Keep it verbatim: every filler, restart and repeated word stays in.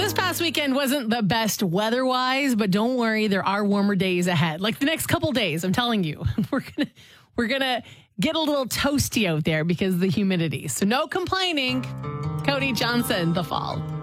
this past weekend wasn't the best weather-wise, but don't worry, there are warmer days ahead. Like the next couple days, I'm telling you, we're gonna we're gonna get a little toasty out there because of the humidity. So no complaining. Cody Johnson, The Fall.